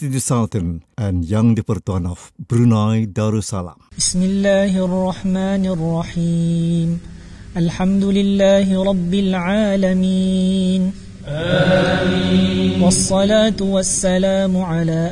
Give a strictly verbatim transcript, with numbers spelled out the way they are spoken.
Studio Southern and Yang di-Pertuan of Brunei Darussalam. Bismillahirrahmanirrahim. Alhamdulillahi Rabbil Alamin. Amin. Wassalatu wassalamu ala